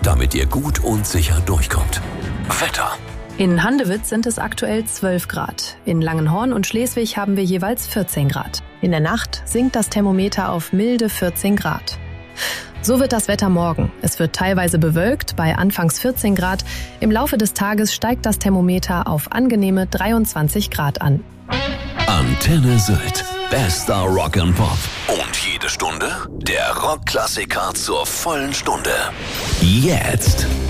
damit ihr gut und sicher durchkommt. Wetter. In Handewitz sind es aktuell 12 Grad. In Langenhorn und Schleswig haben wir jeweils 14 Grad. In der Nacht sinkt das Thermometer auf milde 14 Grad. So wird das Wetter morgen. Es wird teilweise bewölkt, bei anfangs 14 Grad. Im Laufe des Tages steigt das Thermometer auf angenehme 23 Grad an. Antenne Sylt. Bester Rock and Pop. Und jede Stunde der Rockklassiker zur vollen Stunde. Jetzt.